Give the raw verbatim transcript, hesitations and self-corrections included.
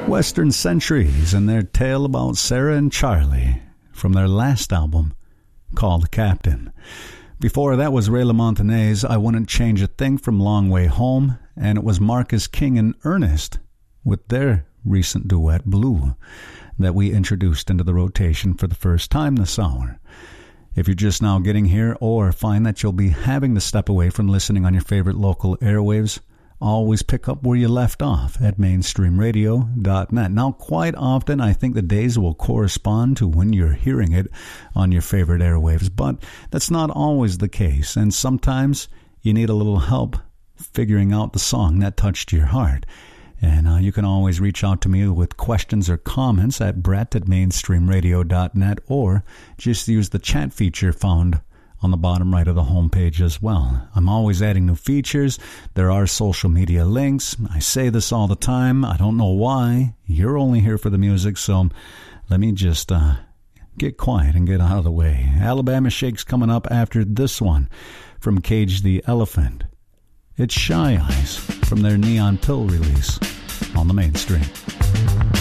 Western Centuries and their tale about Sarah and Charlie from their last album called Captain. Before that was Ray LaMontagné's I Wouldn't Change a Thing from Long Way Home, and it was Marcus King and Ernest with their recent duet Blue that we introduced into the rotation for the first time this hour. If you're just now getting here or find that you'll be having to step away from listening on your favorite local airwaves, always pick up where you left off at mainstream radio dot net. Now, quite often, I think the days will correspond to when you're hearing it on your favorite airwaves, but that's not always the case, and sometimes you need a little help figuring out the song that touched your heart. And uh, you can always reach out to me with questions or comments at brett at mainstream radio dot net, or just use the chat feature found on the bottom right of the homepage as well. I'm always adding new features. There are social media links. I say this all the time. I don't know why. You're only here for the music, so let me just uh, get quiet and get out of the way. Alabama Shake's coming up after this one from Cage the Elephant. It's Shy Eyes from their Neon Pill release on the Mainstream.